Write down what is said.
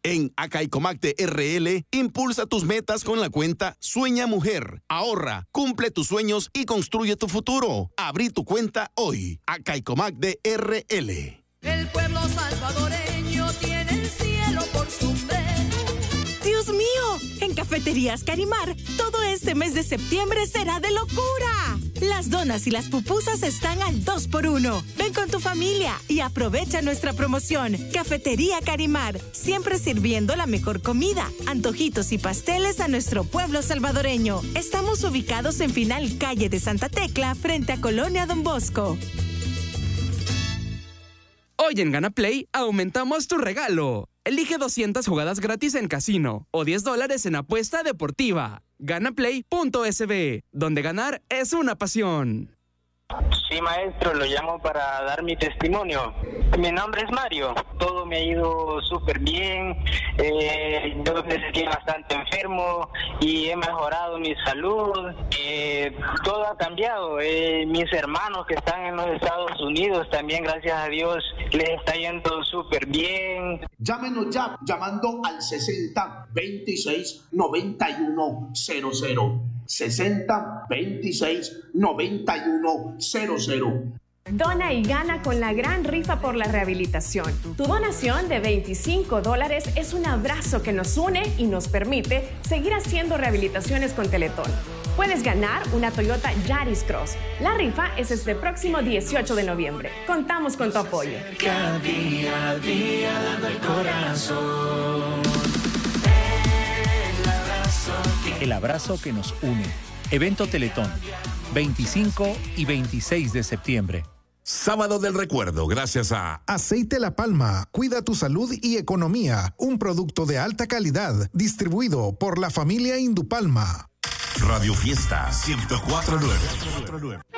En Acaicomac de RL, impulsa tus metas con la cuenta Sueña Mujer. Ahorra, cumple tus sueños y construye tu futuro. Abrí tu cuenta hoy. Acaicomac de RL. El pueblo salvadoreño tiene el cielo por sombrero. ¡Dios mío! En Cafeterías Carimar, todo este mes de septiembre será de locura. Las donas y las pupusas están al 2x1. Ven con tu familia y aprovecha nuestra promoción. Cafetería Carimar, siempre sirviendo la mejor comida, antojitos y pasteles a nuestro pueblo salvadoreño. Estamos ubicados en Final Calle de Santa Tecla, frente a Colonia Don Bosco. Hoy en Gana Play aumentamos tu regalo. Elige 200 jugadas gratis en casino o $10 en apuesta deportiva. Ganaplay.sb, donde ganar es una pasión. Sí, maestro, lo llamo para dar mi testimonio. Mi nombre es Mario. Todo me ha ido súper bien. Yo me sentí bastante enfermo y he mejorado mi salud. Todo ha cambiado. Mis hermanos que están en los Estados Unidos también, gracias a Dios, les está yendo súper bien. Llámenos ya, llamando al 60 26 91 00. 60 26 91 00. Dona y gana con la gran rifa por la rehabilitación. Tu donación de $25 es un abrazo que nos une y nos permite seguir haciendo rehabilitaciones con Teletón. Puedes ganar una Toyota Yaris Cross. La rifa es este próximo 18 de noviembre. Contamos con tu apoyo. Cada día a día dando el corazón. El abrazo que nos une. Evento Teletón, 25 y 26 de septiembre. Sábado del Recuerdo, gracias a Aceite La Palma, cuida tu salud y economía. Un producto de alta calidad, distribuido por la familia Indupalma. Radio Fiesta 104.9.